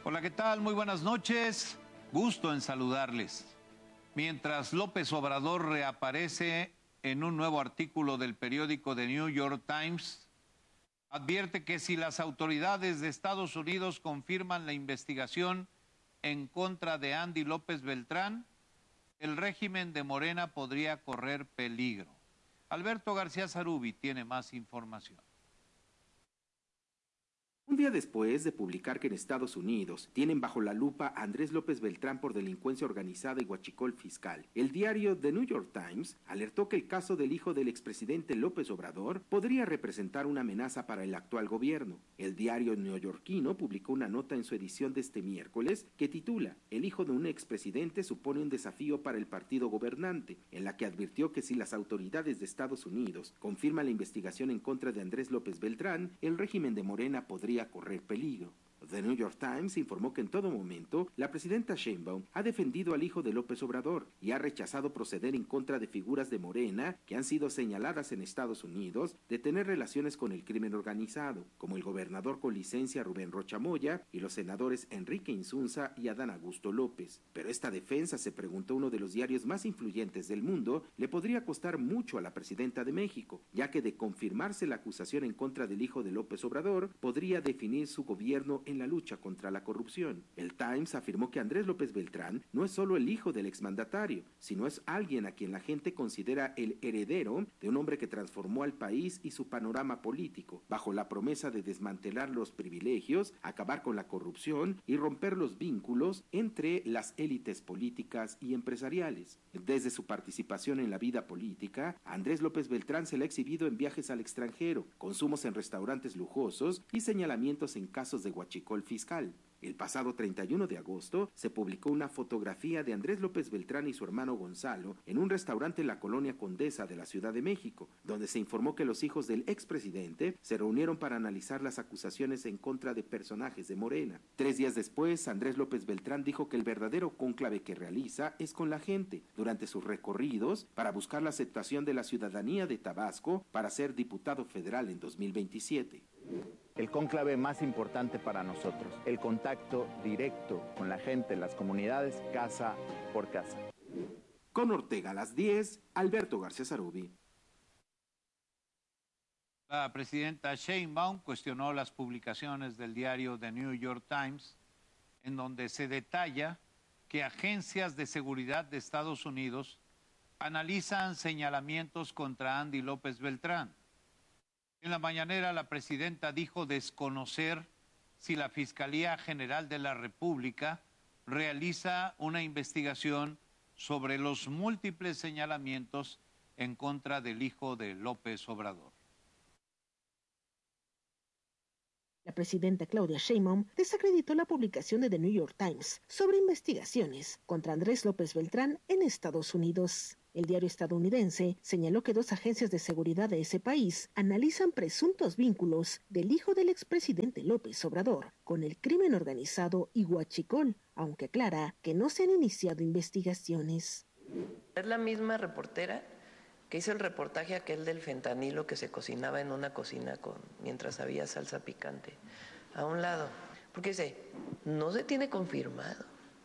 Hola, ¿qué tal? Muy buenas noches. Gusto en saludarles. Mientras López Obrador reaparece en un nuevo artículo del periódico The New York Times, advierte que si las autoridades de Estados Unidos confirman la investigación en contra de Andy López Beltrán, el régimen de Morena podría correr peligro. Alberto García Zarubi tiene más información. Un día después de publicar que en Estados Unidos tienen bajo la lupa a Andrés López Beltrán por delincuencia organizada y huachicol fiscal, el diario The New York Times alertó que el caso del hijo del expresidente López Obrador podría representar una amenaza para el actual gobierno. El diario neoyorquino publicó una nota en su edición de este miércoles que titula "El hijo de un expresidente supone un desafío para el partido gobernante", en la que advirtió que si las autoridades de Estados Unidos confirman la investigación en contra de Andrés López Beltrán, el régimen de Morena podría correr peligro. The New York Times informó que en todo momento la presidenta Sheinbaum ha defendido al hijo de López Obrador y ha rechazado proceder en contra de figuras de Morena que han sido señaladas en Estados Unidos de tener relaciones con el crimen organizado, como el gobernador con licencia Rubén Rocha Moya y los senadores Enrique Insunza y Adán Augusto López. Pero esta defensa, se preguntó uno de los diarios más influyentes del mundo, le podría costar mucho a la presidenta de México, ya que de confirmarse la acusación en contra del hijo de López Obrador, podría definir su gobierno en la lucha contra la corrupción. El Times afirmó que Andrés López Beltrán no es solo el hijo del exmandatario, sino es alguien a quien la gente considera el heredero de un hombre que transformó al país y su panorama político, bajo la promesa de desmantelar los privilegios, acabar con la corrupción y romper los vínculos entre las élites políticas y empresariales. Desde su participación en la vida política, Andrés López Beltrán se le ha exhibido en viajes al extranjero, consumos en restaurantes lujosos y señalamientos en casos de huachicol fiscal. El pasado 31 de agosto se publicó una fotografía de Andrés López Beltrán y su hermano Gonzalo en un restaurante en la colonia Condesa de la Ciudad de México, donde se informó que los hijos del expresidente se reunieron para analizar las acusaciones en contra de personajes de Morena. 3 días después, Andrés López Beltrán dijo que el verdadero cónclave que realiza es con la gente, durante sus recorridos para buscar la aceptación de la ciudadanía de Tabasco para ser diputado federal en 2027. El cónclave más importante para nosotros, el contacto directo con la gente, las comunidades, casa por casa. Con Ortega a las 10, Alberto García Zarubi. La presidenta Sheinbaum cuestionó las publicaciones del diario The New York Times, en donde se detalla que agencias de seguridad de Estados Unidos analizan señalamientos contra Andy López Beltrán. En la mañanera, la presidenta dijo desconocer si la Fiscalía General de la República realiza una investigación sobre los múltiples señalamientos en contra del hijo de López Obrador. La presidenta Claudia Sheinbaum desacreditó la publicación de The New York Times sobre investigaciones contra Andrés López Beltrán en Estados Unidos. El diario estadounidense señaló que 2 agencias de seguridad de ese país analizan presuntos vínculos del hijo del expresidente López Obrador con el crimen organizado y huachicol, aunque aclara que no se han iniciado investigaciones. Es la misma reportera que hizo el reportaje aquel del fentanilo que se cocinaba en una cocina mientras había salsa picante a un lado, porque dice, no se tiene confirmado,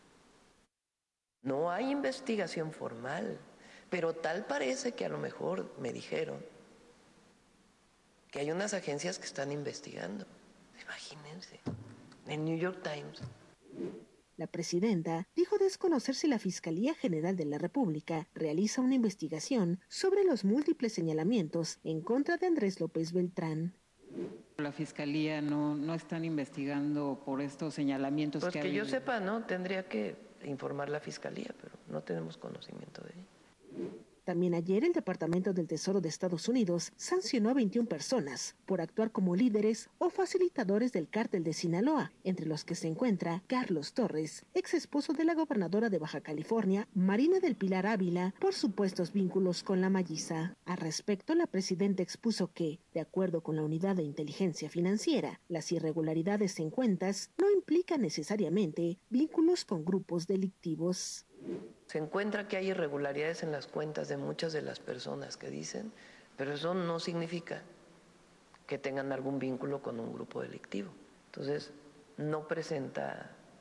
no hay investigación formal, pero tal parece que a lo mejor me dijeron que hay unas agencias que están investigando. Imagínense, en New York Times. La presidenta dijo desconocer si la Fiscalía General de la República realiza una investigación sobre los múltiples señalamientos en contra de Andrés López Beltrán. La Fiscalía no están investigando por estos señalamientos pues que yo sepa, ¿no? Tendría que informar la Fiscalía, pero no tenemos conocimiento de ello. También ayer el Departamento del Tesoro de Estados Unidos sancionó a 21 personas por actuar como líderes o facilitadores del cártel de Sinaloa, entre los que se encuentra Carlos Torres, ex esposo de la gobernadora de Baja California, Marina del Pilar Ávila, por supuestos vínculos con la Malliza. Al respecto, la presidenta expuso que, de acuerdo con la Unidad de Inteligencia Financiera, las irregularidades en cuentas no implican necesariamente vínculos con grupos delictivos. Se encuentra que hay irregularidades en las cuentas de muchas de las personas que dicen, pero eso no significa que tengan algún vínculo con un grupo delictivo. Entonces, no presenta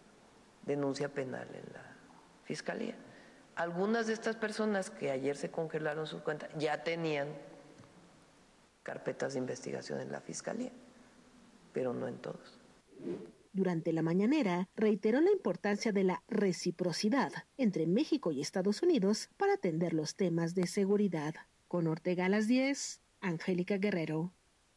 denuncia penal en la Fiscalía. Algunas de estas personas que ayer se congelaron sus cuentas ya tenían carpetas de investigación en la Fiscalía, pero no en todos. Durante la mañanera, reiteró la importancia de la reciprocidad entre México y Estados Unidos para atender los temas de seguridad. Con Ortega a las 10, Angélica Guerrero.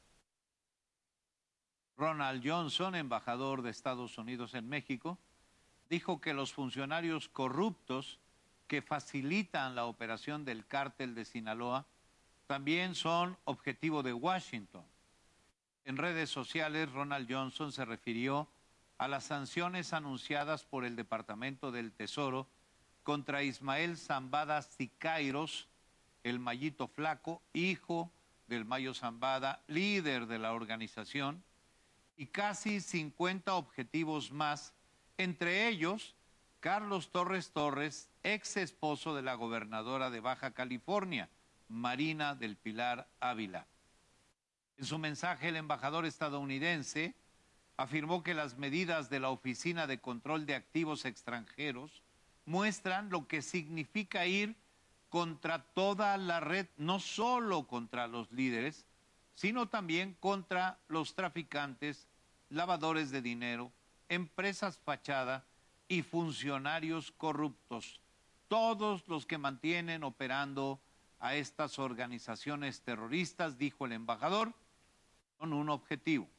Ronald Johnson, embajador de Estados Unidos en México, dijo que los funcionarios corruptos que facilitan la operación del cártel de Sinaloa también son objetivo de Washington. En redes sociales, Ronald Johnson se refirió a las sanciones anunciadas por el Departamento del Tesoro contra Ismael Zambada Siqueiros, el Mayito Flaco, hijo del Mayo Zambada, líder de la organización, y casi 50 objetivos más, entre ellos Carlos Torres Torres, ex esposo de la gobernadora de Baja California, Marina del Pilar Ávila. En su mensaje, el embajador estadounidense afirmó que las medidas de la Oficina de Control de Activos Extranjeros muestran lo que significa ir contra toda la red, no solo contra los líderes, sino también contra los traficantes, lavadores de dinero, empresas fachada y funcionarios corruptos, todos los que mantienen operando a estas organizaciones terroristas, dijo el embajador, con un objetivo.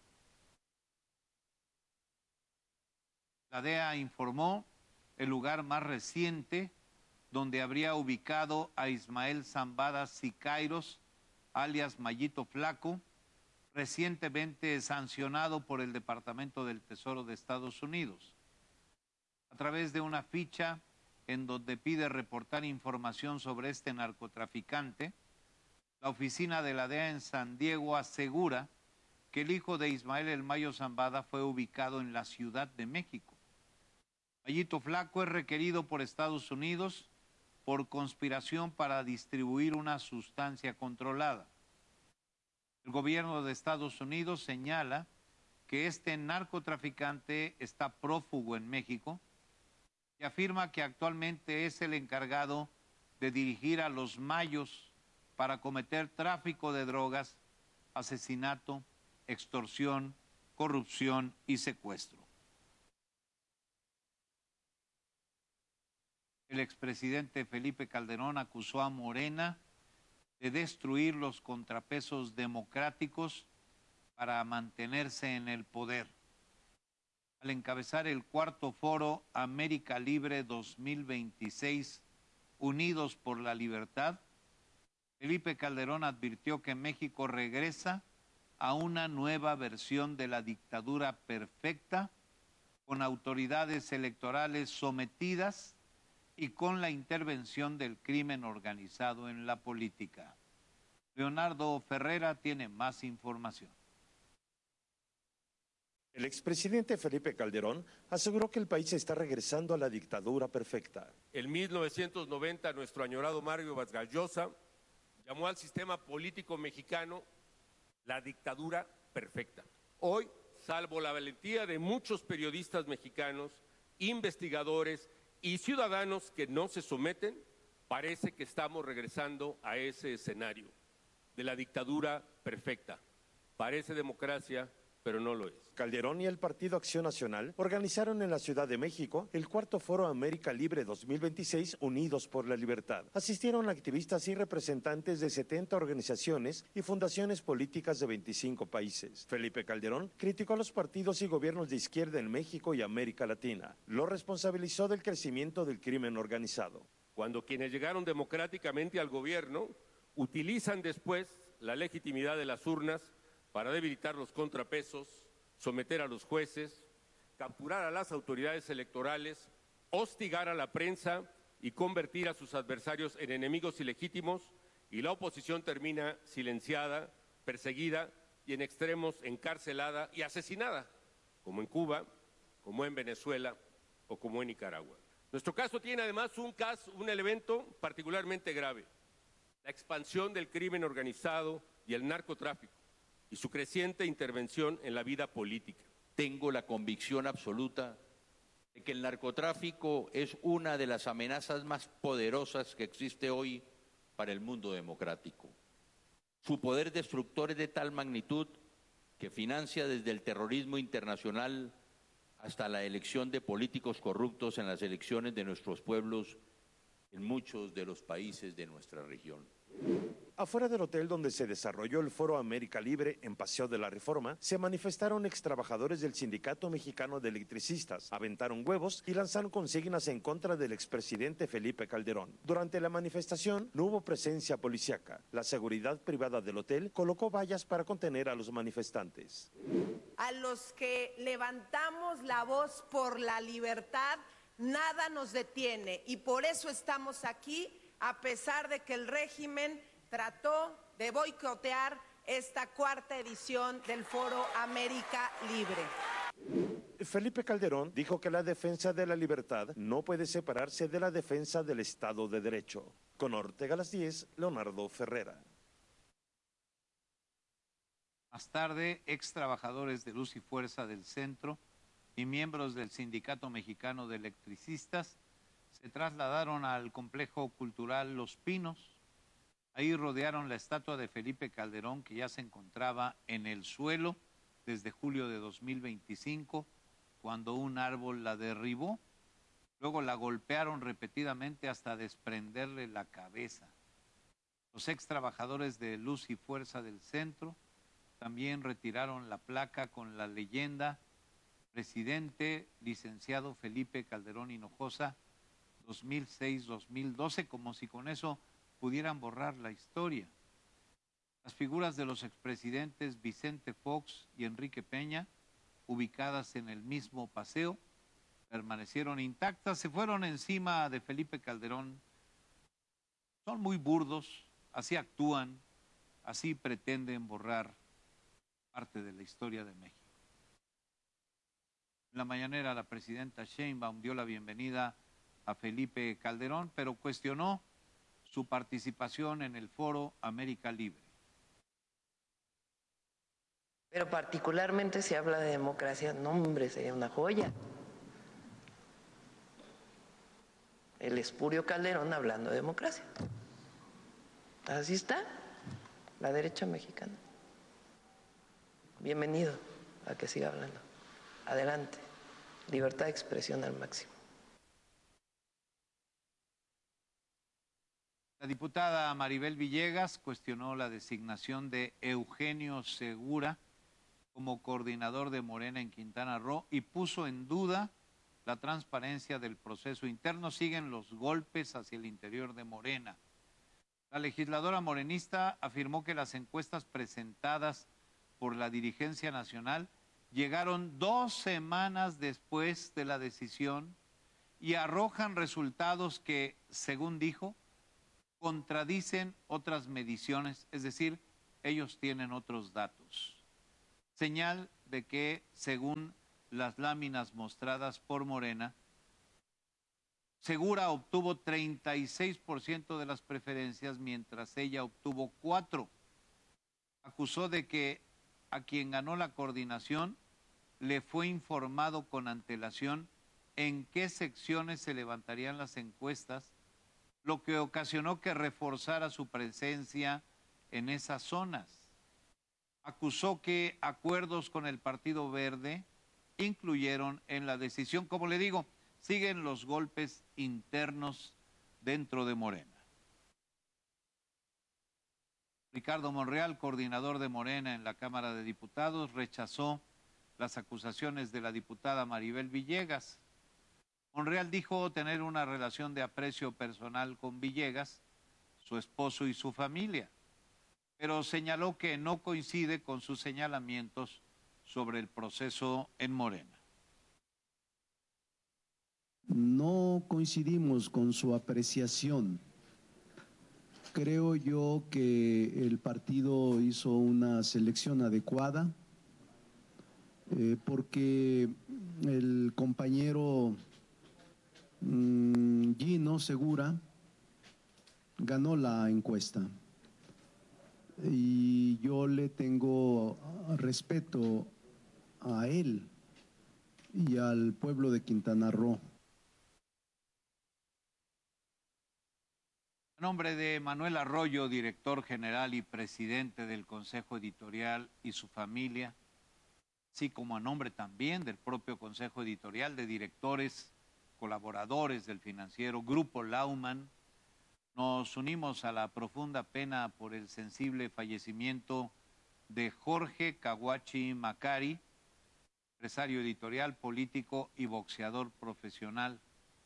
La DEA informó el lugar más reciente donde habría ubicado a Ismael Zambada Siqueiros, alias Mayito Flaco, recientemente sancionado por el Departamento del Tesoro de Estados Unidos. A través de una ficha en donde pide reportar información sobre este narcotraficante, la oficina de la DEA en San Diego asegura que el hijo de Ismael El Mayo Zambada fue ubicado en la Ciudad de México. Mayito Flaco es requerido por Estados Unidos por conspiración para distribuir una sustancia controlada. El gobierno de Estados Unidos señala que este narcotraficante está prófugo en México y afirma que actualmente es el encargado de dirigir a los mayos para cometer tráfico de drogas, asesinato, extorsión, corrupción y secuestro. El expresidente Felipe Calderón acusó a Morena de destruir los contrapesos democráticos para mantenerse en el poder. Al encabezar el cuarto foro América Libre 2026, Unidos por la Libertad, Felipe Calderón advirtió que México regresa a una nueva versión de la dictadura perfecta, con autoridades electorales sometidas y con la intervención del crimen organizado en la política. Leonardo Ferrera tiene más información. El expresidente Felipe Calderón aseguró que el país está regresando a la dictadura perfecta. En 1990, nuestro añorado Mario Vargas Llosa llamó al sistema político mexicano la dictadura perfecta. Hoy, salvo la valentía de muchos periodistas mexicanos, investigadores y ciudadanos que no se someten, parece que estamos regresando a ese escenario de la dictadura perfecta. Parece democracia, pero no lo es. Calderón y el Partido Acción Nacional organizaron en la Ciudad de México el cuarto foro América Libre 2026 Unidos por la Libertad. Asistieron activistas y representantes de 70 organizaciones y fundaciones políticas de 25 países. Felipe Calderón criticó a los partidos y gobiernos de izquierda en México y América Latina. Lo responsabilizó del crecimiento del crimen organizado. Cuando quienes llegaron democráticamente al gobierno utilizan después la legitimidad de las urnas para debilitar los contrapesos, someter a los jueces, capturar a las autoridades electorales, hostigar a la prensa y convertir a sus adversarios en enemigos ilegítimos, y la oposición termina silenciada, perseguida y en extremos encarcelada y asesinada, como en Cuba, como en Venezuela o como en Nicaragua. Nuestro caso tiene además un elemento particularmente grave: la expansión del crimen organizado y el narcotráfico, y su creciente intervención en la vida política. Tengo la convicción absoluta que el narcotráfico es una de las amenazas más poderosas que existe hoy para el mundo democrático. Su poder destructor es de tal magnitud que financia desde el terrorismo internacional hasta la elección de políticos corruptos en las elecciones de nuestros pueblos en muchos de los países de nuestra región. Afuera del hotel donde se desarrolló el Foro América Libre en Paseo de la Reforma, se manifestaron extrabajadores del Sindicato Mexicano de Electricistas, aventaron huevos y lanzaron consignas en contra del expresidente Felipe Calderón. Durante la manifestación no hubo presencia policíaca. La seguridad privada del hotel colocó vallas para contener a los manifestantes. A los que levantamos la voz por la libertad, nada nos detiene y por eso estamos aquí, a pesar de que el régimen trató de boicotear esta cuarta edición del Foro América Libre. Felipe Calderón dijo que la defensa de la libertad no puede separarse de la defensa del Estado de Derecho. Con Ortega a las 10, Leonardo Ferrera. Más tarde, ex trabajadores de Luz y Fuerza del Centro y miembros del Sindicato Mexicano de Electricistas se trasladaron al complejo cultural Los Pinos. Ahí rodearon la estatua de Felipe Calderón, que ya se encontraba en el suelo desde julio de 2025, cuando un árbol la derribó. Luego la golpearon repetidamente hasta desprenderle la cabeza. Los ex trabajadores de Luz y Fuerza del Centro también retiraron la placa con la leyenda Presidente licenciado Felipe Calderón Hinojosa 2006-2012, como si con eso pudieran borrar la historia. Las figuras de los expresidentes Vicente Fox y Enrique Peña, ubicadas en el mismo paseo, permanecieron intactas, se fueron encima de Felipe Calderón. Son muy burdos, así actúan, así pretenden borrar parte de la historia de México. En la mañanera la presidenta Sheinbaum dio la bienvenida a Felipe Calderón, pero cuestionó su participación en el Foro América Libre. Pero particularmente se habla de democracia, no hombre, sería una joya. El espurio Calderón hablando de democracia. Así está la derecha mexicana. Bienvenido a que siga hablando. Adelante. Libertad de expresión al máximo. La diputada Maribel Villegas cuestionó la designación de Eugenio Segura como coordinador de Morena en Quintana Roo y puso en duda la transparencia del proceso interno. Siguen los golpes hacia el interior de Morena. La legisladora morenista afirmó que las encuestas presentadas por la dirigencia nacional llegaron 2 semanas después de la decisión y arrojan resultados que, según dijo, contradicen otras mediciones, es decir, ellos tienen otros datos. Señal de que, según las láminas mostradas por Morena, Segura obtuvo 36% de las preferencias, mientras ella obtuvo 4%. Acusó de que a quien ganó la coordinación le fue informado con antelación en qué secciones se levantarían las encuestas, lo que ocasionó que reforzara su presencia en esas zonas. Acusó que acuerdos con el Partido Verde incluyeron en la decisión. Como le digo, siguen los golpes internos dentro de Morena. Ricardo Monreal, coordinador de Morena en la Cámara de Diputados, rechazó las acusaciones de la diputada Maribel Villegas. Monreal dijo tener una relación de aprecio personal con Villegas, su esposo y su familia, pero señaló que no coincide con sus señalamientos sobre el proceso en Morena. No coincidimos con su apreciación. Creo yo que el partido hizo una selección adecuada porque el compañero Gino Segura ganó la encuesta y yo le tengo respeto a él y al pueblo de Quintana Roo. A nombre de Manuel Arroyo, director general y presidente del Consejo Editorial y su familia, así como a nombre también del propio Consejo Editorial, de directores, colaboradores del financiero Grupo Lauman, nos unimos a la profunda pena por el sensible fallecimiento de Jorge Caguachi Macari, empresario editorial, político y boxeador profesional.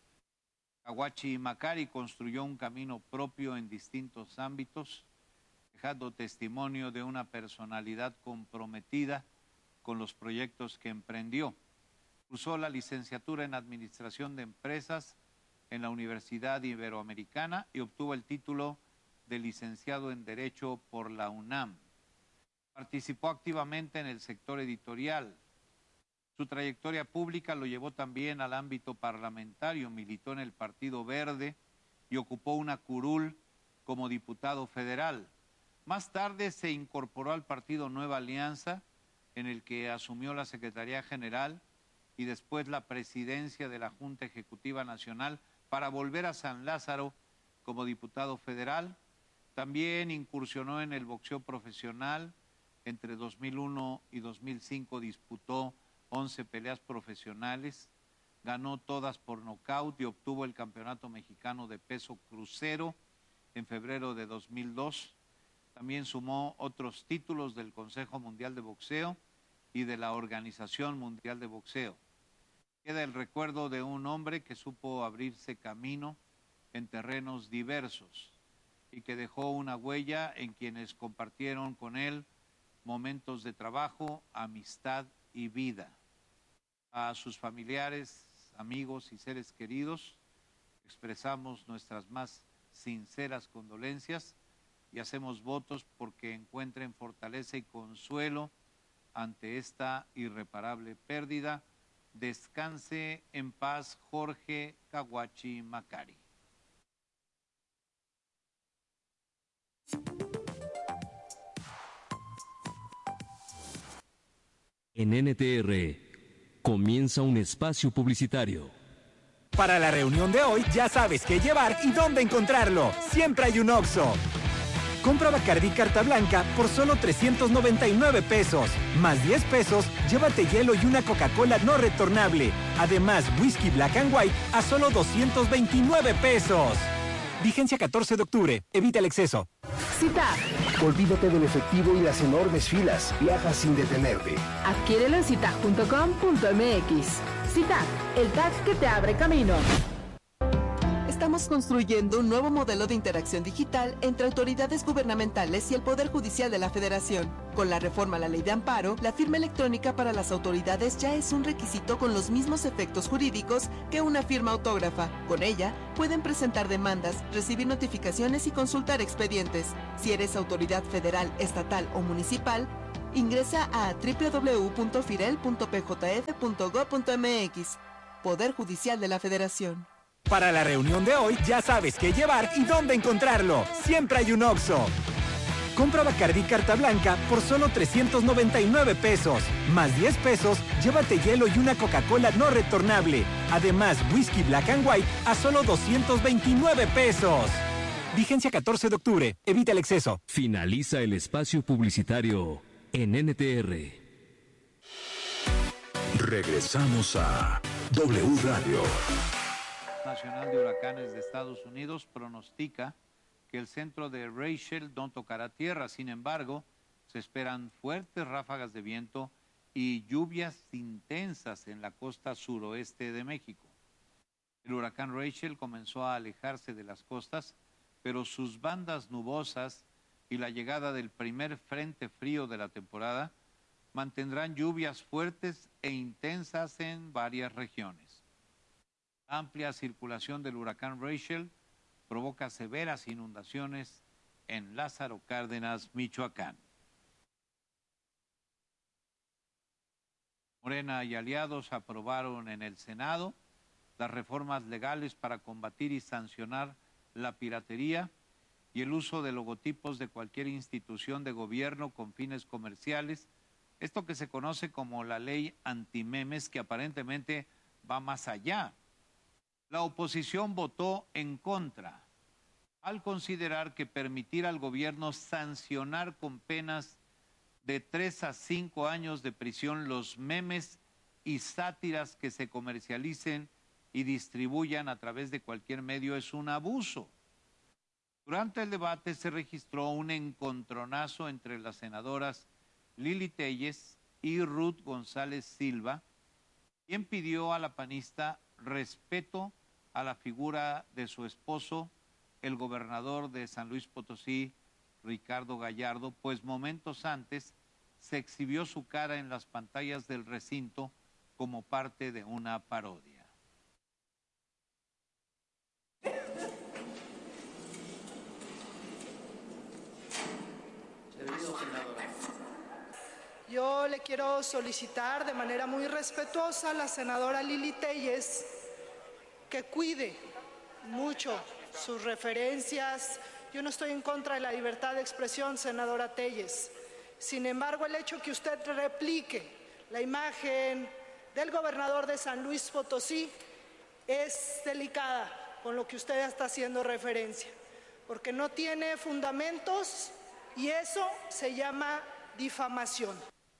Caguachi Macari construyó un camino propio en distintos ámbitos, dejando testimonio de una personalidad comprometida con los proyectos que emprendió. Cursó la licenciatura en Administración de Empresas en la Universidad Iberoamericana y obtuvo el título de licenciado en Derecho por la UNAM. Participó activamente en el sector editorial. Su trayectoria pública lo llevó también al ámbito parlamentario, militó en el Partido Verde y ocupó una curul como diputado federal. Más tarde se incorporó al Partido Nueva Alianza, en el que asumió la Secretaría General y después la presidencia de la Junta Ejecutiva Nacional para volver a San Lázaro como diputado federal. También incursionó en el boxeo profesional. Entre 2001 y 2005 disputó 11 peleas profesionales, ganó todas por nocaut y obtuvo el Campeonato Mexicano de Peso Crucero en febrero de 2002. También sumó otros títulos del Consejo Mundial de Boxeo y de la Organización Mundial de Boxeo. Queda el recuerdo de un hombre que supo abrirse camino en terrenos diversos y que dejó una huella en quienes compartieron con él momentos de trabajo, amistad y vida. A sus familiares, amigos y seres queridos, expresamos nuestras más sinceras condolencias y hacemos votos porque encuentren fortaleza y consuelo ante esta irreparable pérdida. Descanse en paz Jorge Caguachi Macari. En NTR comienza un espacio publicitario. Para la reunión de hoy ya sabes qué llevar y dónde encontrarlo. Siempre hay un Oxxo. Compra Bacardí Carta Blanca por solo 399 pesos. Más 10 pesos, llévate hielo y una Coca-Cola no retornable. Además, whisky Black and White a solo 229 pesos. Vigencia 14 de octubre. Evita el exceso. CITAG. Olvídate del efectivo y las enormes filas. Viaja sin detenerte. Adquiérelo en citag.com.mx. CITAG, el tag que te abre camino. Estamos construyendo un nuevo modelo de interacción digital entre autoridades gubernamentales y el Poder Judicial de la Federación. Con la reforma a la Ley de Amparo, la firma electrónica para las autoridades ya es un requisito con los mismos efectos jurídicos que una firma autógrafa. Con ella, pueden presentar demandas, recibir notificaciones y consultar expedientes. Si eres autoridad federal, estatal o municipal, ingresa a www.firel.pjf.gov.mx. Poder Judicial de la Federación. Para la reunión de hoy ya sabes qué llevar y dónde encontrarlo. Siempre hay un Oxxo. Compra Bacardí Carta Blanca por solo 399 pesos. Más 10 pesos, llévate hielo y una Coca-Cola no retornable. Además, whisky Black and White a solo 229 pesos. Vigencia 14 de octubre. Evita el exceso. Finaliza el espacio publicitario en NTR. Regresamos a W Radio. Nacional de Huracanes de Estados Unidos pronostica que el centro de Rachel no tocará tierra. Sin embargo, se esperan fuertes ráfagas de viento y lluvias intensas en la costa suroeste de México. El huracán Rachel comenzó a alejarse de las costas, pero sus bandas nubosas y la llegada del primer frente frío de la temporada mantendrán lluvias fuertes e intensas en varias regiones. La amplia circulación del huracán Rachel provoca severas inundaciones en Lázaro Cárdenas, Michoacán. Morena y aliados aprobaron en el Senado las reformas legales para combatir y sancionar la piratería y el uso de logotipos de cualquier institución de gobierno con fines comerciales Esto que se conoce como la ley antimemes, que aparentemente va más allá. La oposición votó en contra al considerar que permitir al gobierno sancionar con penas de 3 a 5 años de prisión los memes y sátiras que se comercialicen y distribuyan a través de cualquier medio es un abuso. Durante el debate se registró un encontronazo entre las senadoras Lili Téllez y Ruth González Silva, quien pidió a la panista respeto a la figura de su esposo, el gobernador de San Luis Potosí, Ricardo Gallardo, pues momentos antes se exhibió su cara en las pantallas del recinto como parte de una parodia. Yo le quiero solicitar de manera muy respetuosa a la senadora Lili Téllez que cuide mucho sus referencias. Yo no estoy en contra de la libertad de expresión, senadora Téllez. Sin embargo, el hecho que usted replique la imagen del gobernador de San Luis Potosí es delicada con lo que usted está haciendo referencia, porque no tiene fundamentos y eso se llama difamación.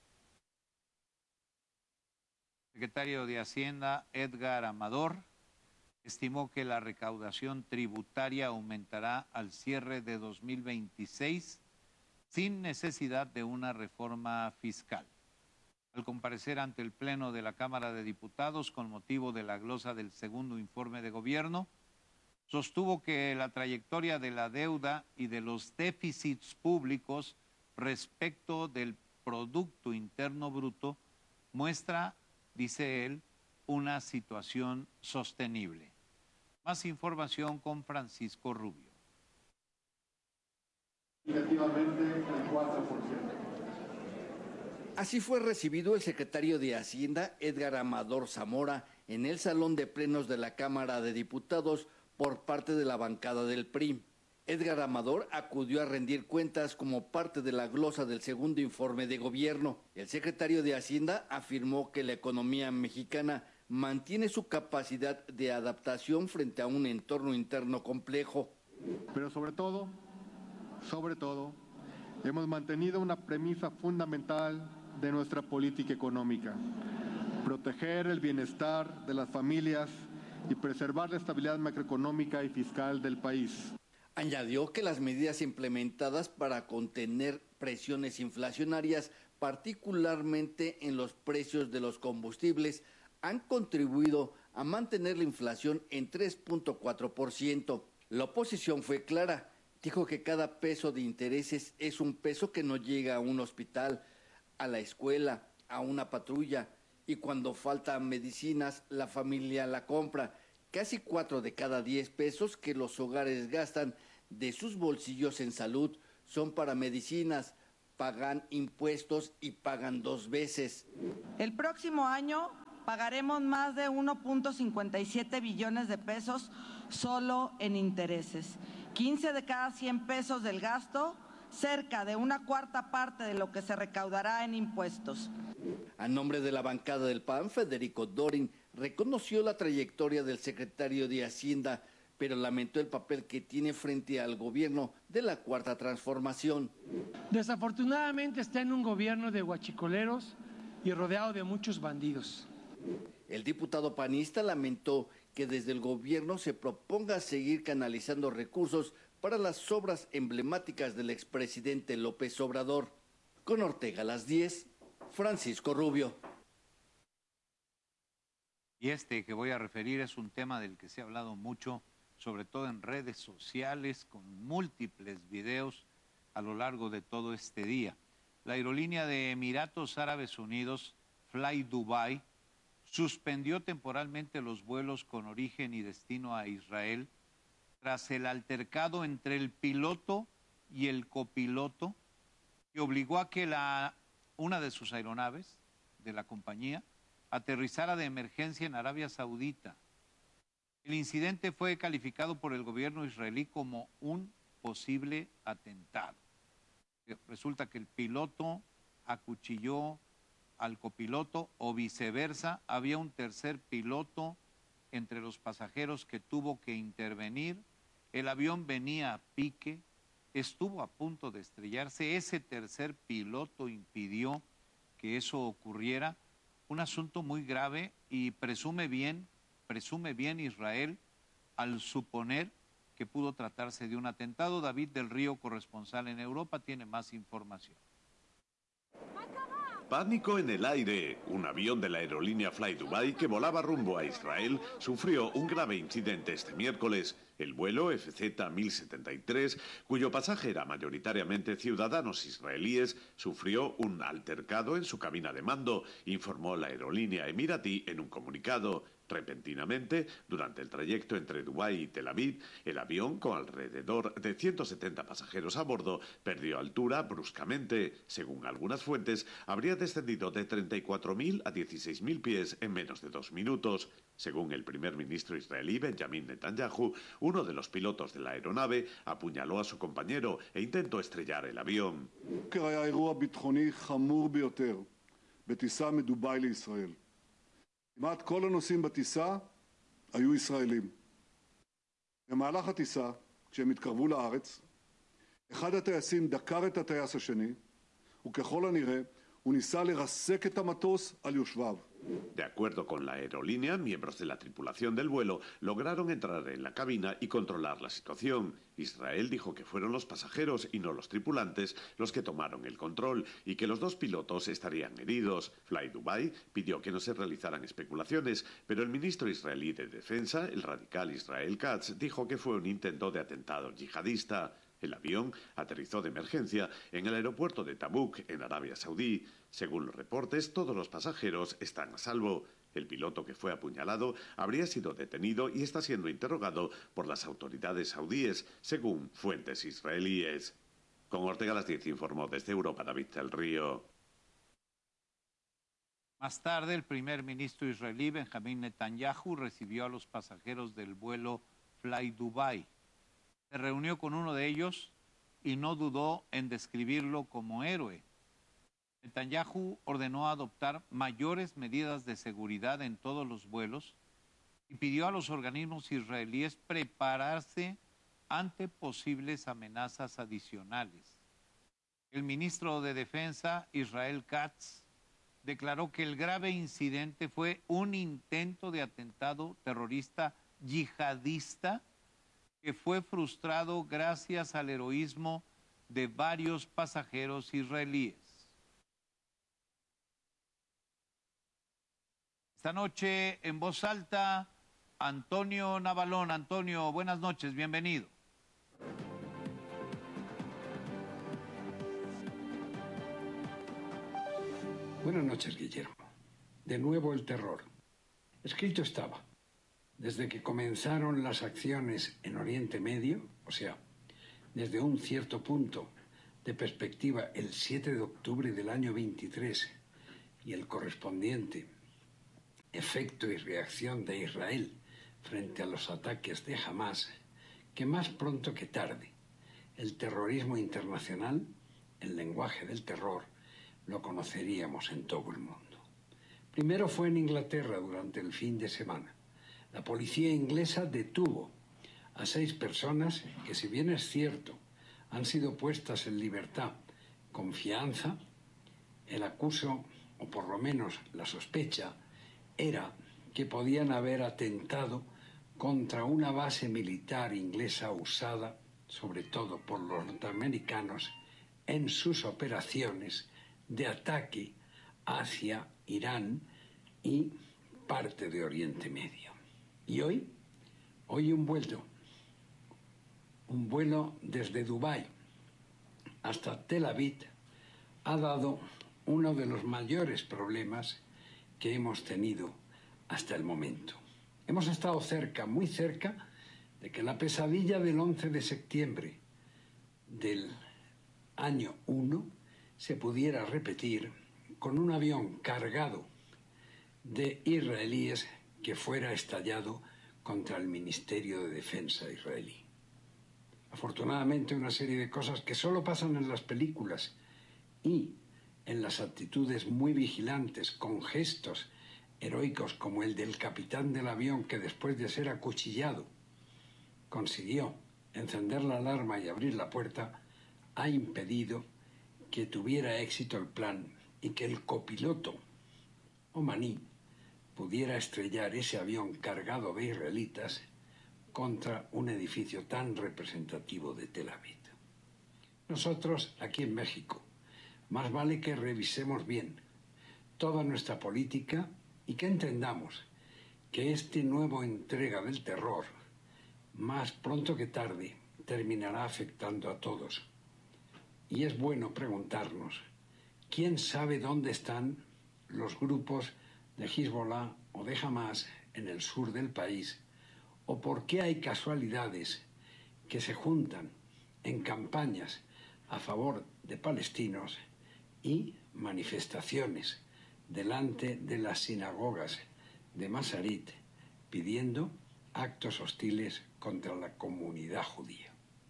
El secretario de Hacienda, Edgar Amador, estimó que la recaudación tributaria aumentará al cierre de 2026 sin necesidad de una reforma fiscal. Al comparecer ante el Pleno de la Cámara de Diputados con motivo de la glosa del segundo informe de gobierno, sostuvo que la trayectoria de la deuda y de los déficits públicos respecto del Producto Interno Bruto muestra, dice él, una situación sostenible. Más información con Francisco Rubio. Negativamente el 4%. Así fue recibido el secretario de Hacienda, Edgar Amador Zamora, en el Salón de Plenos de la Cámara de Diputados por parte de la bancada del PRI. Edgar Amador acudió a rendir cuentas como parte de la glosa del segundo informe de gobierno. El secretario de Hacienda afirmó que la economía mexicana mantiene su capacidad de adaptación frente a un entorno interno complejo. Pero sobre todo, hemos mantenido una premisa fundamental de nuestra política económica: proteger el bienestar de las familias y preservar la estabilidad macroeconómica y fiscal del país. Añadió que las medidas implementadas para contener presiones inflacionarias, particularmente en los precios de los combustibles, han contribuido a mantener la inflación en 3.4%. La oposición fue clara. Dijo que cada peso de intereses es un peso que no llega a un hospital, a la escuela, a una patrulla, y cuando faltan medicinas, la familia la compra. Casi 4 de cada 10 pesos que los hogares gastan de sus bolsillos en salud son para medicinas, pagan impuestos y pagan 2 veces. El próximo año pagaremos más de 1.57 billones de pesos solo en intereses. 15 de cada 100 pesos del gasto, cerca de 1/4 parte de lo que se recaudará en impuestos. A nombre de la bancada del PAN, Federico Dorin reconoció la trayectoria del secretario de Hacienda, pero lamentó el papel que tiene frente al gobierno de la Cuarta Transformación. Desafortunadamente está en un gobierno de huachicoleros y rodeado de muchos bandidos. El diputado panista lamentó que desde el gobierno se proponga seguir canalizando recursos para las obras emblemáticas del expresidente López Obrador. Con Ortega a las 10, Francisco Rubio. Y este que voy a referir es un tema del que se ha hablado mucho, sobre todo en redes sociales, con múltiples videos a lo largo de todo este día. La aerolínea de Emiratos Árabes Unidos, Fly Dubai, suspendió temporalmente los vuelos con origen y destino a Israel tras el altercado entre el piloto y el copiloto, que obligó a que una de sus aeronaves de la compañía aterrizara de emergencia en Arabia Saudita. El incidente fue calificado por el gobierno israelí como un posible atentado. Resulta que el piloto acuchilló al copiloto o viceversa. Había un tercer piloto entre los pasajeros que tuvo que intervenir. El avión venía a pique, estuvo a punto de estrellarse. Ese tercer piloto impidió que eso ocurriera. Un asunto muy grave, y presume bien Israel al suponer que pudo tratarse de un atentado. David del Río, corresponsal en Europa, tiene más información. Pánico en el aire. Un avión de la aerolínea Fly Dubai que volaba rumbo a Israel sufrió un grave incidente este miércoles. El vuelo FZ-1073, cuyo pasaje era mayoritariamente ciudadanos israelíes, sufrió un altercado en su cabina de mando, informó la aerolínea emiratí en un comunicado. Repentinamente, durante el trayecto entre Dubái y Tel Aviv, el avión, con alrededor de 170 pasajeros a bordo, perdió altura bruscamente. Según algunas fuentes, habría descendido de 34.000 a 16.000 pies en menos de 2 minutos. Según el primer ministro israelí Benjamin Netanyahu, uno de los pilotos de la aeronave apuñaló a su compañero e intentó estrellar el avión. כמעט כל הנוסעים בטיסה היו ישראלים. במהלך הטיסה, כשהם התקרבו לארץ, אחד הטייסים דקר את הטייס השני, וככל הנראה הוא ניסה לרסק את המטוס על יושביו. De acuerdo con la aerolínea, miembros de la tripulación del vuelo lograron entrar en la cabina y controlar la situación. Israel dijo que fueron los pasajeros y no los tripulantes los que tomaron el control y que los dos pilotos estarían heridos. Fly Dubai pidió que no se realizaran especulaciones, pero el ministro israelí de Defensa, el radical Israel Katz, dijo que fue un intento de atentado yihadista. El avión aterrizó de emergencia en el aeropuerto de Tabuk, en Arabia Saudí. Según los reportes, todos los pasajeros están a salvo. El piloto que fue apuñalado habría sido detenido y está siendo interrogado por las autoridades saudíes, según fuentes israelíes. Con Ortega a las 10 informó desde Europa David del Río. Más tarde, el primer ministro israelí Benjamin Netanyahu recibió a los pasajeros del vuelo Fly Dubai. Se reunió con uno de ellos y no dudó en describirlo como héroe. Netanyahu ordenó adoptar mayores medidas de seguridad en todos los vuelos y pidió a los organismos israelíes prepararse ante posibles amenazas adicionales. El ministro de Defensa, Israel Katz, declaró que el grave incidente fue un intento de atentado terrorista yihadista que fue frustrado gracias al heroísmo de varios pasajeros israelíes. Esta noche, en voz alta, Antonio Navalón. Antonio, buenas noches, bienvenido. Buenas noches, Guillermo. De nuevo el terror. Escrito estaba. Desde que comenzaron las acciones en Oriente Medio, o sea, desde un cierto punto de perspectiva el 7 de octubre del año 23 y el correspondiente efecto y reacción de Israel frente a los ataques de Hamás, que más pronto que tarde el terrorismo internacional, el lenguaje del terror, lo conoceríamos en todo el mundo. Primero fue en Inglaterra durante el fin de semana. La policía inglesa detuvo a 6 personas que, si bien es cierto, han sido puestas en libertad con fianza, el acuso, o por lo menos la sospecha, era que podían haber atentado contra una base militar inglesa usada, sobre todo por los norteamericanos, en sus operaciones de ataque hacia Irán y parte de Oriente Medio. Y hoy un vuelo desde Dubái hasta Tel Aviv ha dado uno de los mayores problemas que hemos tenido hasta el momento. Hemos estado cerca, muy cerca, de que la pesadilla del 11 de septiembre del año 1 se pudiera repetir con un avión cargado de israelíes que fuera estallado contra el Ministerio de Defensa israelí. Afortunadamente, una serie de cosas que solo pasan en las películas y en las actitudes muy vigilantes, con gestos heroicos como el del capitán del avión que después de ser acuchillado consiguió encender la alarma y abrir la puerta, ha impedido que tuviera éxito el plan y que el copiloto omaní pudiera estrellar ese avión cargado de israelitas contra un edificio tan representativo de Tel Aviv. Nosotros, aquí en México, más vale que revisemos bien toda nuestra política y que entendamos que este nuevo entrega del terror, más pronto que tarde, terminará afectando a todos. Y es bueno preguntarnos, ¿quién sabe dónde están los grupos de Hezbollah o de Hamas en el sur del país? ¿O por qué hay casualidades que se juntan en campañas a favor de palestinos y manifestaciones delante de las sinagogas de Masarit pidiendo actos hostiles contra la comunidad judía?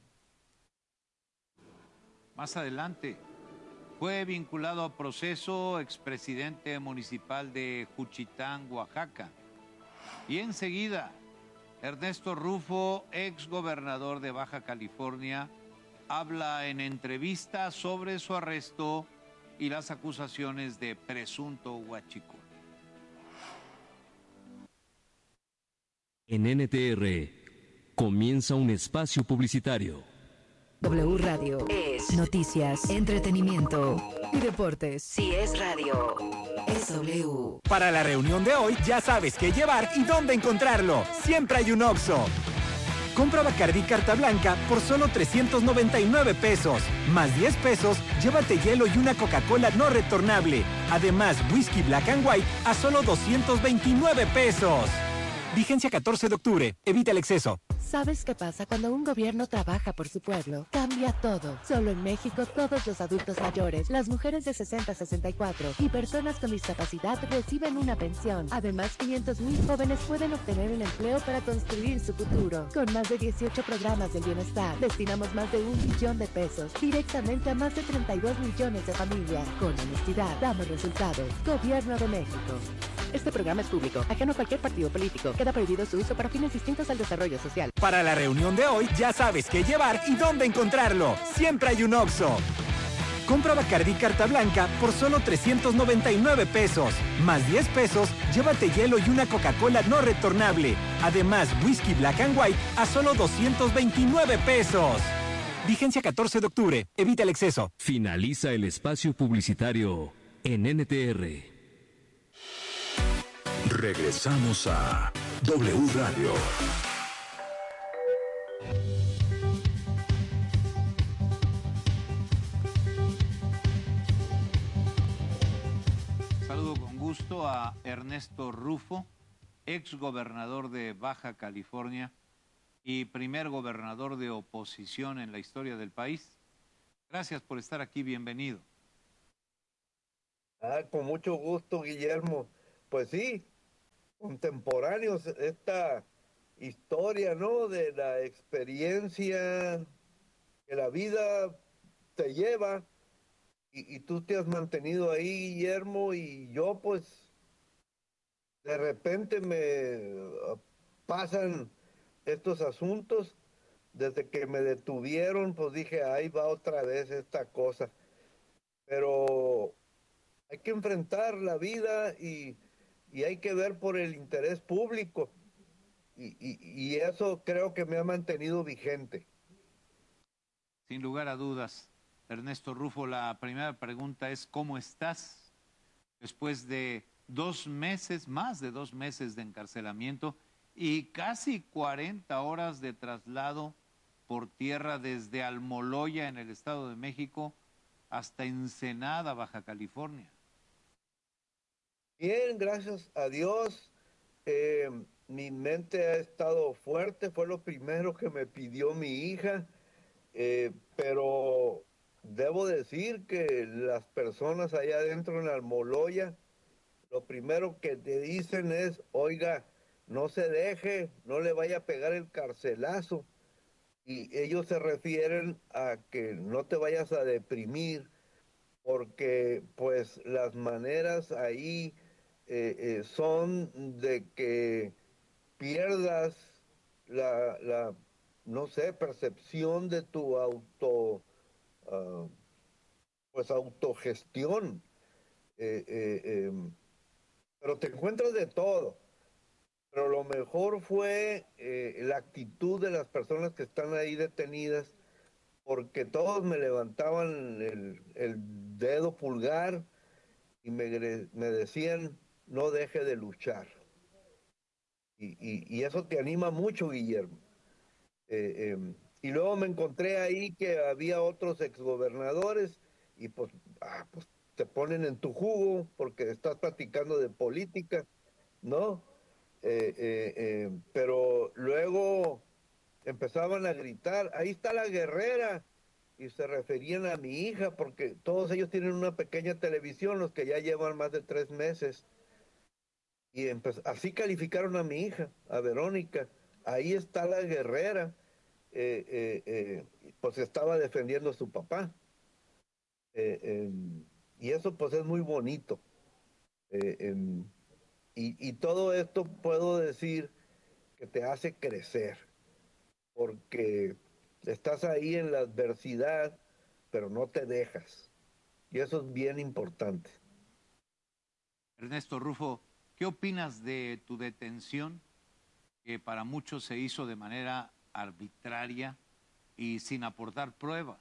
Más adelante, fue vinculado a proceso expresidente municipal de Juchitán, Oaxaca. Y enseguida, Ernesto Rufo, exgobernador de Baja California, habla en entrevista sobre su arresto y las acusaciones de presunto huachicol. En NTR comienza un espacio publicitario. W Radio es noticias, entretenimiento y deportes. Si es radio, es W. Para la reunión de hoy ya sabes qué llevar y dónde encontrarlo. Siempre hay un Oxxo. Compra Bacardí Carta Blanca por solo 399 pesos. Más 10 pesos, llévate hielo y una Coca-Cola no retornable. Además, whisky Black and White a solo 229 pesos. Vigencia 14 de octubre. Evita el exceso. ¿Sabes qué pasa cuando un gobierno trabaja por su pueblo? Cambia todo. Solo en México, todos los adultos mayores, las mujeres de 60 a 64 y personas con discapacidad reciben una pensión. Además, 500,000 jóvenes pueden obtener un empleo para construir su futuro. Con más de 18 programas del bienestar, destinamos más de 1 billón de pesos directamente a más de 32 millones de familias. Con honestidad, damos resultados. Gobierno de México. Este programa es público, ajeno a cualquier partido político. Queda prohibido su uso para fines distintos al desarrollo social. Para la reunión de hoy ya sabes qué llevar y dónde encontrarlo. Siempre hay un Oxxo. Compra Bacardí Carta Blanca por solo 399 pesos. Más 10 pesos, llévate hielo y una Coca-Cola no retornable. Además, whisky Black and White a solo 229 pesos. Vigencia 14 de octubre. Evita el exceso. Finaliza el espacio publicitario en NTR. Regresamos a W Radio. Saludo con gusto a Ernesto Rufo, exgobernador de Baja California y primer gobernador de oposición en la historia del país. Gracias por estar aquí, bienvenido. Con mucho gusto, Guillermo. Pues sí, contemporáneos, esta historia, ¿no? De la experiencia que la vida te lleva y tú te has mantenido ahí, Guillermo, y yo pues de repente me pasan estos asuntos. Desde que me detuvieron, pues dije, ahí va otra vez esta cosa. Pero hay que enfrentar la vida y hay que ver por el interés público. Y eso creo que me ha mantenido vigente. Sin lugar a dudas. Ernesto Rufo, la primera pregunta es, ¿cómo estás? Después de 2 meses, más de 2 meses de encarcelamiento y casi 40 horas de traslado por tierra desde Almoloya, en el Estado de México, hasta Ensenada, Baja California. Bien, gracias a Dios. Mi mente ha estado fuerte, fue lo primero que me pidió mi hija, pero debo decir que las personas allá adentro en Almoloya, lo primero que te dicen es, oiga, no se deje, no le vaya a pegar el carcelazo. Y ellos se refieren a que no te vayas a deprimir, porque pues las maneras ahí son de que pierdas no sé, percepción de tu ah, pues autogestión. Pero te encuentras de todo. Pero lo mejor fue la actitud de las personas que están ahí detenidas, porque todos me levantaban el dedo pulgar y me decían, no deje de luchar. Y eso te anima mucho, Guillermo. Y luego me encontré ahí que había otros exgobernadores y pues te ponen en tu jugo porque estás platicando de política, ¿no? Pero luego empezaban a gritar, ahí está la guerrera, y se referían a mi hija, porque todos ellos tienen una pequeña televisión, los que ya llevan más de 3 meses, y así calificaron a mi hija, a Verónica, ahí está la guerrera, pues estaba defendiendo a su papá, y eso pues es muy bonito. Y todo esto puedo decir que te hace crecer, porque estás ahí en la adversidad, pero no te dejas. Y eso es bien importante. Ernesto Rufo, ¿qué opinas de tu detención, que para muchos se hizo de manera arbitraria y sin aportar pruebas?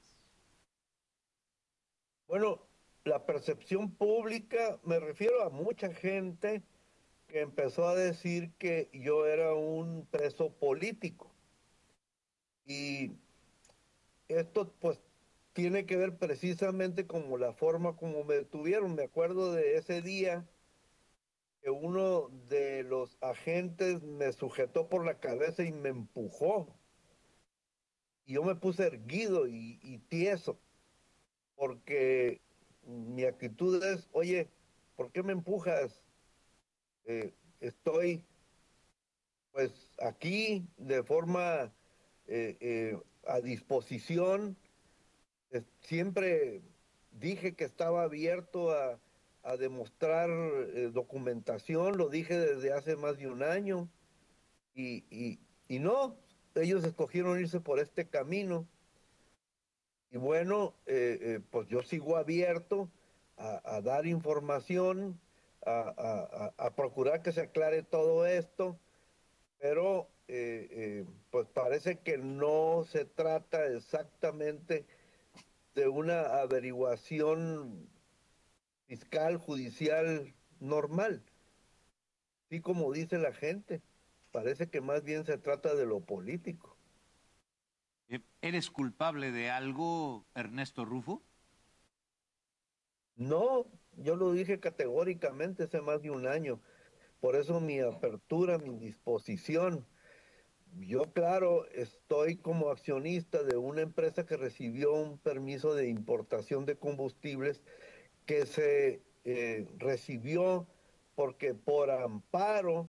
Bueno, la percepción pública, me refiero a mucha gente que empezó a decir que yo era un preso político. Y esto pues tiene que ver precisamente como la forma como me detuvieron. Me acuerdo de ese día que uno de los agentes me sujetó por la cabeza y me empujó. Y yo me puse erguido y tieso, porque mi actitud es, oye, ¿por qué me empujas? Estoy pues aquí de forma a disposición. Siempre dije que estaba abierto a demostrar documentación, lo dije desde hace más de un año, y no, ellos escogieron irse por este camino. Y bueno, pues yo sigo abierto a dar información, a procurar que se aclare todo esto, pero pues parece que no se trata exactamente de una averiguación fiscal, judicial normal, así como dice la gente. Parece que más bien se trata de lo político. ¿Eres culpable de algo, Ernesto Rufo? No, yo lo dije categóricamente hace más de un año. Por eso mi apertura, mi disposición. Yo, claro, estoy como accionista de una empresa que recibió un permiso de importación de combustibles que se recibió porque por amparo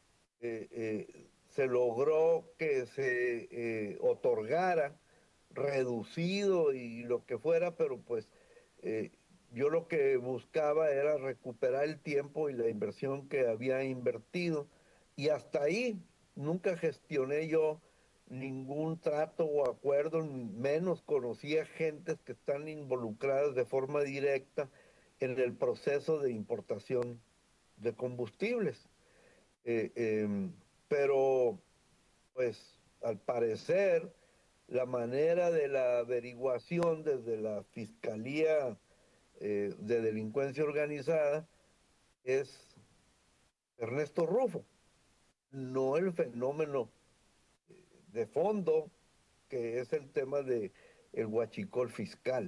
se logró que se otorgara reducido y lo que fuera, pero pues yo lo que buscaba era recuperar el tiempo y la inversión que había invertido, y hasta ahí nunca gestioné yo ningún trato o acuerdo, menos conocía gentes que están involucradas de forma directa en el proceso de importación de combustibles. Pero pues al parecer la manera de la averiguación desde la Fiscalía de Delincuencia Organizada es Ernesto Rufo, no el fenómeno de fondo que es el tema de el huachicol fiscal.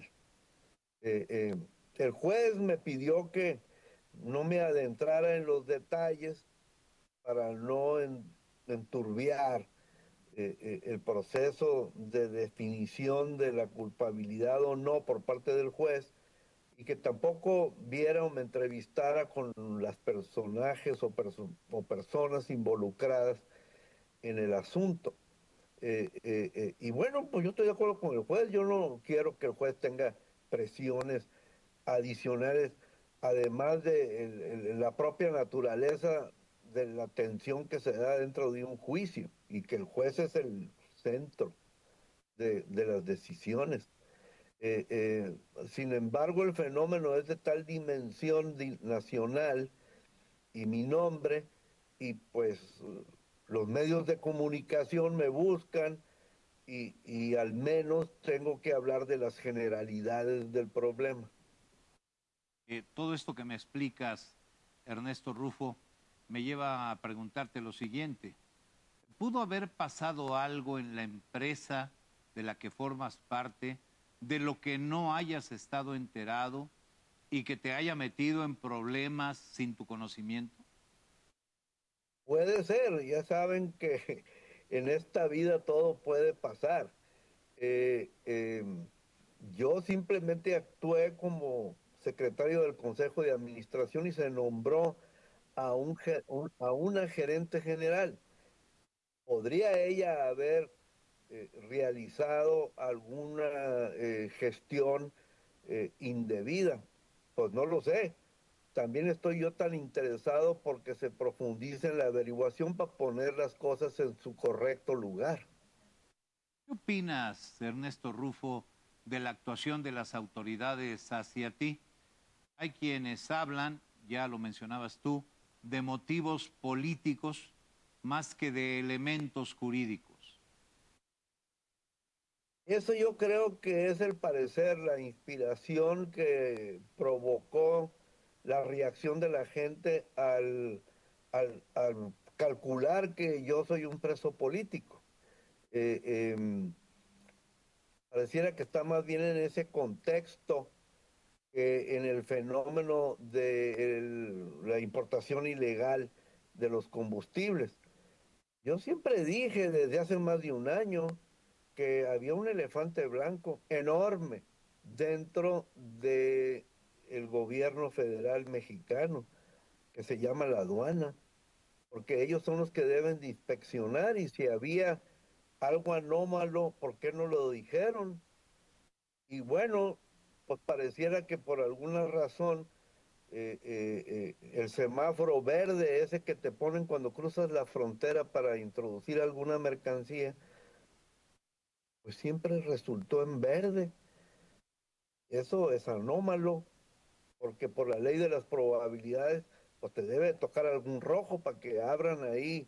El juez me pidió que no me adentrara en los detalles para no enturbiar el proceso de definición de la culpabilidad o no por parte del juez, y que tampoco viera o me entrevistara con las personajes o personas involucradas en el asunto. Y bueno, pues yo estoy de acuerdo con el juez. Yo no quiero que el juez tenga presiones adicionales, además de la propia naturaleza de la tensión que se da dentro de un juicio y que el juez es el centro de las decisiones. Sin embargo, el fenómeno es de tal dimensión nacional y mi nombre, y pues los medios de comunicación me buscan y al menos tengo que hablar de las generalidades del problema. Todo esto que me explicas, Ernesto Rufo, me lleva a preguntarte lo siguiente. ¿Pudo haber pasado algo en la empresa de la que formas parte de lo que no hayas estado enterado y que te haya metido en problemas sin tu conocimiento? Puede ser, ya saben que en esta vida todo puede pasar. Yo simplemente actué como secretario del Consejo de Administración y se nombró a una gerente general. ¿Podría ella haber realizado alguna gestión indebida? Pues no lo sé. También estoy yo tan interesado porque se profundice en la averiguación para poner las cosas en su correcto lugar. ¿Qué opinas, Ernesto Rufo, de la actuación de las autoridades hacia ti? Hay quienes hablan, ya lo mencionabas tú, de motivos políticos más que de elementos jurídicos. Eso yo creo que es el parecer, la inspiración que provocó la reacción de la gente al calcular que yo soy un preso político. Pareciera que está más bien en ese contexto que en el fenómeno de la importación ilegal de los combustibles. Yo siempre dije desde hace más de un año que había un elefante blanco enorme dentro del gobierno federal mexicano, que se llama la aduana, porque ellos son los que deben de inspeccionar y si había algo anómalo, ¿por qué no lo dijeron? Y bueno, pues pareciera que por alguna razón el semáforo verde, ese que te ponen cuando cruzas la frontera para introducir alguna mercancía, pues siempre resultó en verde. Eso es anómalo, porque por la ley de las probabilidades, pues te debe tocar algún rojo para que abran ahí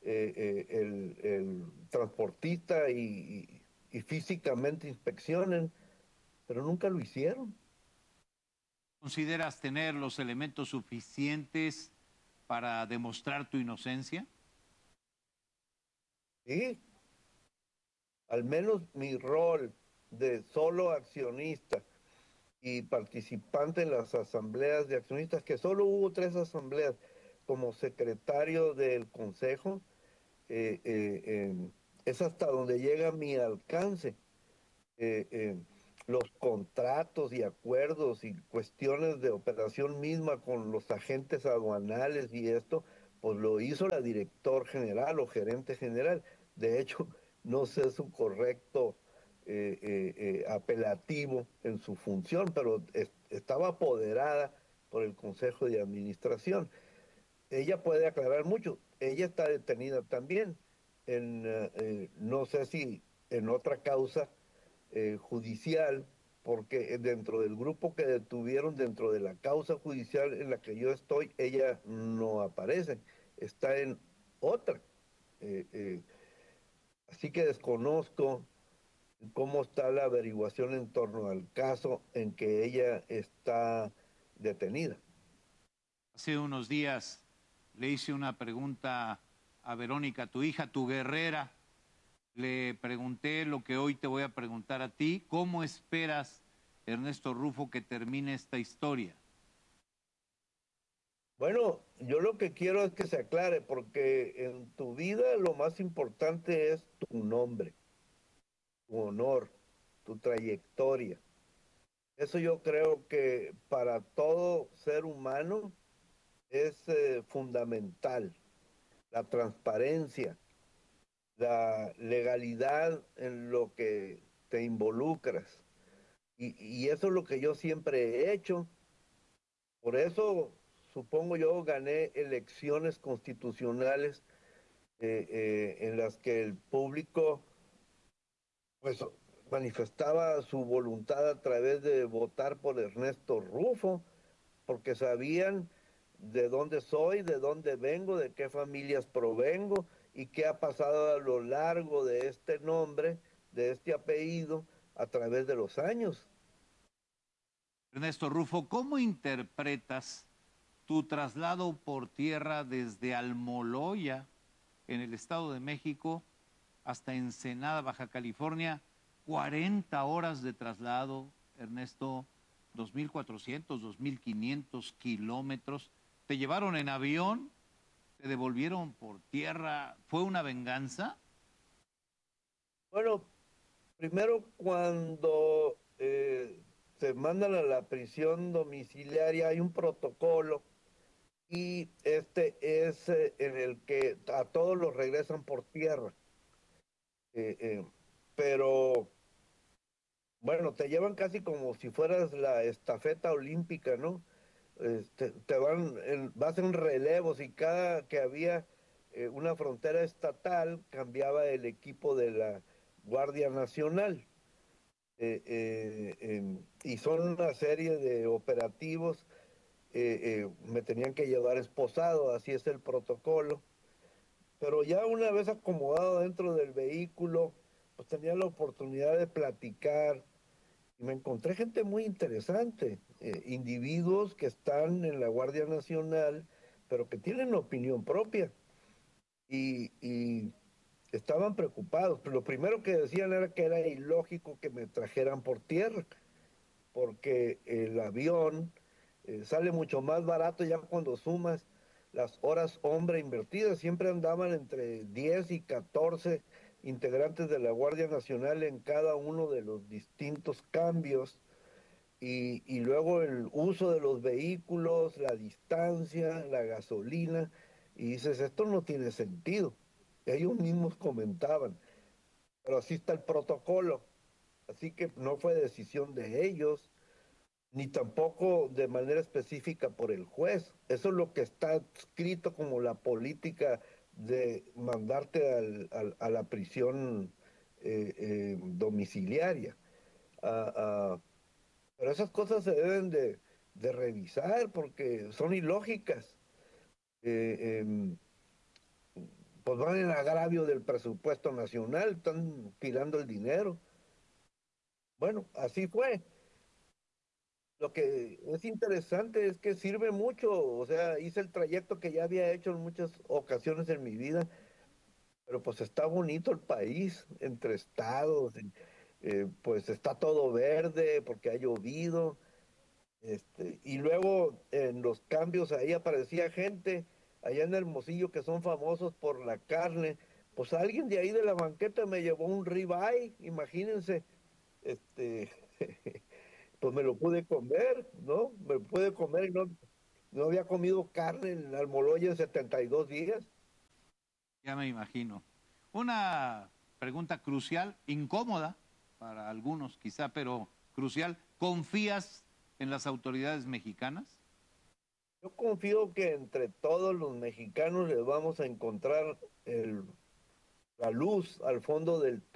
el transportista y físicamente inspeccionen, pero nunca lo hicieron. ¿Consideras tener los elementos suficientes para demostrar tu inocencia? Sí, al menos mi rol de solo accionista y participante en las asambleas de accionistas, que solo hubo 3 asambleas, como secretario del consejo, es hasta donde llega mi alcance. Los contratos y acuerdos y cuestiones de operación misma con los agentes aduanales y esto, pues lo hizo la director general o gerente general. De hecho, no sé su correcto apelativo en su función, pero estaba apoderada por el Consejo de Administración. Ella puede aclarar mucho. Ella está detenida también no sé si en otra causa judicial, porque dentro del grupo que detuvieron, dentro de la causa judicial en la que yo estoy, ella no aparece, está en otra. Así que desconozco cómo está la averiguación en torno al caso en que ella está detenida. Hace unos días le hice una pregunta a Verónica, tu hija, tu guerrera. Le pregunté lo que hoy te voy a preguntar a ti. ¿Cómo esperas, Ernesto Rufo, que termine esta historia? Bueno, yo lo que quiero es que se aclare, porque en tu vida lo más importante es tu nombre, tu honor, tu trayectoria. Eso yo creo que para todo ser humano es fundamental. La transparencia, la legalidad en lo que te involucras. Y eso es lo que yo siempre he hecho. Por eso, supongo yo, gané elecciones constitucionales en las que el público pues manifestaba su voluntad a través de votar por Ernesto Rufo, porque sabían de dónde soy, de dónde vengo, de qué familias provengo y qué ha pasado a lo largo de este nombre, de este apellido, a través de los años. Ernesto Rufo, ¿cómo interpretas tu traslado por tierra desde Almoloya, en el Estado de México, hasta Ensenada, Baja California? 40 horas de traslado, Ernesto, 2.400, 2.500 kilómetros. ¿Te llevaron en avión? ¿Te devolvieron por tierra? ¿Fue una venganza? Bueno, primero cuando se mandan a la prisión domiciliaria hay un protocolo y este es en el que a todos los regresan por tierra. Pero bueno, te llevan casi como si fueras la estafeta olímpica, ¿no? Vas en relevos y cada que había una frontera estatal cambiaba el equipo de la Guardia Nacional. Y son una serie de operativos. Me tenían que llevar esposado, así es el protocolo. Pero ya una vez acomodado dentro del vehículo, pues tenía la oportunidad de platicar y me encontré gente muy interesante, individuos que están en la Guardia Nacional, pero que tienen opinión propia y estaban preocupados. Pero lo primero que decían era que era ilógico que me trajeran por tierra, porque el avión sale mucho más barato ya cuando sumas las horas hombre invertidas. Siempre andaban entre 10 y 14 integrantes de la Guardia Nacional en cada uno de los distintos cambios y luego el uso de los vehículos, la distancia, la gasolina, y dices, esto no tiene sentido. Ellos mismos comentaban, pero así está el protocolo, así que no fue decisión de ellos, ni tampoco de manera específica por el juez. Eso es lo que está escrito como la política de mandarte a la prisión domiciliaria. Pero esas cosas se deben de revisar porque son ilógicas. Pues van en agravio del presupuesto nacional, están tirando el dinero. Bueno, así fue. Lo que es interesante es que sirve mucho, o sea, hice el trayecto que ya había hecho en muchas ocasiones en mi vida, pero pues está bonito el país, entre estados, pues está todo verde porque ha llovido, y luego en los cambios ahí aparecía gente, allá en Hermosillo que son famosos por la carne, pues alguien de ahí de la banqueta me llevó un ribeye, imagínense, pues me lo pude comer, ¿no? Me pude comer y no había comido carne en Almoloya en 72 días. Ya me imagino. Una pregunta crucial, incómoda para algunos quizá, pero crucial. ¿Confías en las autoridades mexicanas? Yo confío que entre todos los mexicanos les vamos a encontrar la luz al fondo del